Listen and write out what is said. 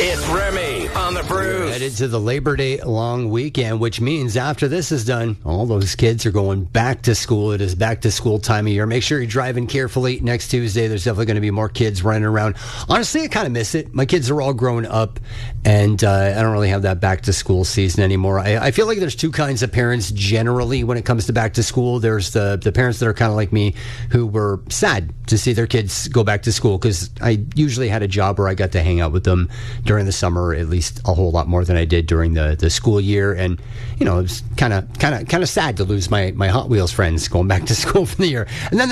It's Remy on the Bruce. Headed to the Labor Day long weekend, which means after this is done, all those kids are going back to school. It is back to school time of year. Make sure you're driving carefully. Next Tuesday, there's definitely going to be more kids running around. Honestly, I kind of miss it. My kids are all grown up, and I don't really have that back to school season anymore. I feel like there's two kinds of parents generally when it comes to back to school. There's the parents that are kind of like me who were sad to see their kids go back to school because I usually had a job where I got to hang out with them during the summer, at least a whole lot more than I did during the school year. And, you know, it was kind of sad to lose my Hot Wheels friends going back to school for the year. And then